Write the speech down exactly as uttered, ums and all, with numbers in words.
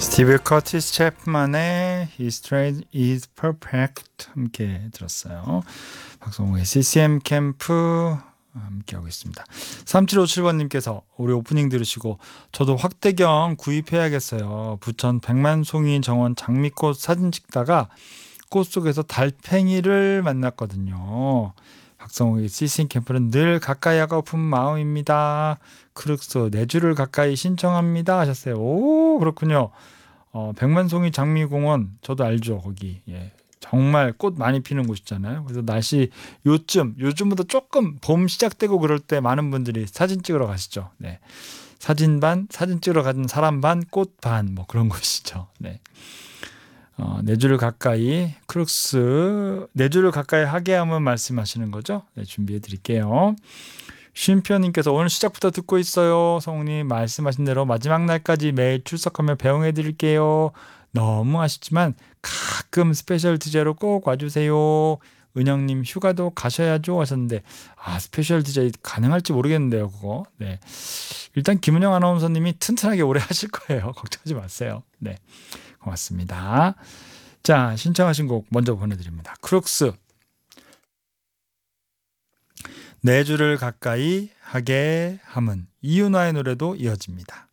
스티브 커티스 챕만의 His Trade is Perfect 함께 들었어요. 박성호의 씨씨엠 캠프 함께하고 있습니다. 삼칠오칠 번님께서 우리 오프닝 들으시고 저도 확대경 구입해야겠어요. 부천 백만송이 정원 장미꽃 사진 찍다가 꽃 속에서 달팽이를 만났거든요. 박성호의 씨씨엠 캠프는 늘 가까이 하고 싶은 마음입니다. 크룩스 네 주를 가까이 신청합니다 하셨어요. 오, 그렇군요. 어, 백만송이 장미공원 저도 알죠. 거기 예, 정말 꽃 많이 피는 곳이잖아요. 그래서 날씨 요즘 요즘보다 조금 봄 시작되고 그럴 때 많은 분들이 사진 찍으러 가시죠. 네, 사진 반 사진 찍으러 가는 사람 반 꽃 반 뭐 그런 곳이죠. 네. 어, 네 주를 가까이 크룩스 네 주를 가까이 하게 하면 말씀하시는 거죠. 네, 준비해 드릴게요. 쉼표님께서 오늘 시작부터 듣고 있어요. 성우님 말씀하신 대로 마지막 날까지 매일 출석하며 배웅해 드릴게요. 너무 아쉽지만 가끔 스페셜 디제이로 꼭 와주세요. 은영님 휴가도 가셔야죠 하셨는데 아 스페셜 디제이 가능할지 모르겠는데요 그거. 네, 일단 김은영 아나운서님이 튼튼하게 오래 하실 거예요. 걱정하지 마세요. 네, 고맙습니다. 자, 신청하신 곡 먼저 보내드립니다. 크룩스 네 주를 가까이 하게 함은 이윤화의 노래도 이어집니다.